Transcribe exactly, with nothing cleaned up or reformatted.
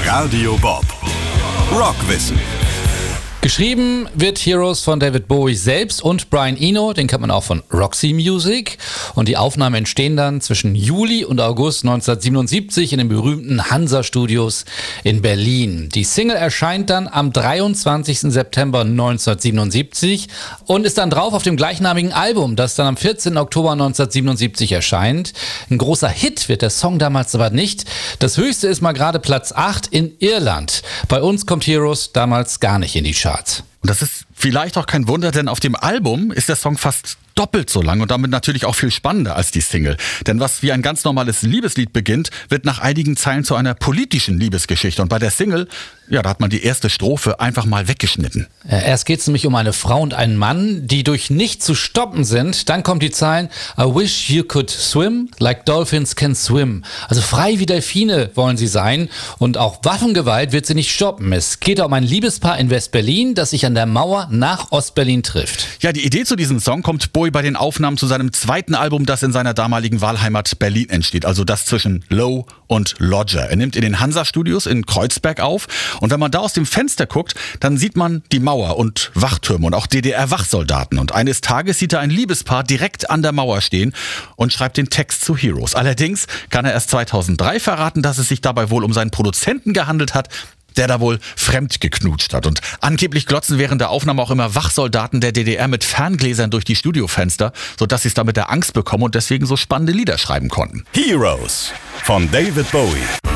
Radio Bob. Rockwissen. Geschrieben wird Heroes von David Bowie selbst und Brian Eno, den kennt man auch von Roxy Music. Und die Aufnahmen entstehen dann zwischen Juli und August neunzehnhundertsiebenundsiebzig in den berühmten Hansa-Studios in Berlin. Die Single erscheint dann am dreiundzwanzigsten September neunzehnhundertsiebenundsiebzig und ist dann drauf auf dem gleichnamigen Album, das dann am vierzehnten Oktober neunzehnhundertsiebenundsiebzig erscheint. Ein großer Hit wird der Song damals aber nicht. Das höchste ist mal gerade Platz acht in Irland. Bei uns kommt Heroes damals gar nicht in die Charts. Und das ist vielleicht auch kein Wunder, denn auf dem Album ist der Song fast doppelt so lang und damit natürlich auch viel spannender als die Single. Denn was wie ein ganz normales Liebeslied beginnt, wird nach einigen Zeilen zu einer politischen Liebesgeschichte. Und bei der Single, ja, da hat man die erste Strophe einfach mal weggeschnitten. Erst geht es nämlich um eine Frau und einen Mann, die durch nichts zu stoppen sind. Dann kommt die Zeilen: I wish you could swim like dolphins can swim. Also frei wie Delfine wollen sie sein. Und auch Waffengewalt wird sie nicht stoppen. Es geht um ein Liebespaar in West-Berlin, das sich an der Mauer nach Ostberlin trifft. Ja, die Idee zu diesem Song kommt Bowie bei den Aufnahmen zu seinem zweiten Album, das in seiner damaligen Wahlheimat Berlin entsteht. Also das zwischen Low und Lodger. Er nimmt in den Hansa-Studios in Kreuzberg auf. Und wenn man da aus dem Fenster guckt, dann sieht man die Mauer und Wachtürme und auch D D R-Wachsoldaten. Und eines Tages sieht er ein Liebespaar direkt an der Mauer stehen und schreibt den Text zu Heroes. Allerdings kann er erst zweitausenddrei verraten, dass es sich dabei wohl um seinen Produzenten gehandelt hat, der da wohl fremd geknutscht hat. Und angeblich glotzen während der Aufnahme auch immer Wachsoldaten der D D R mit Ferngläsern durch die Studiofenster, sodass sie es da mit der Angst bekommen und deswegen so spannende Lieder schreiben konnten. Heroes von David Bowie.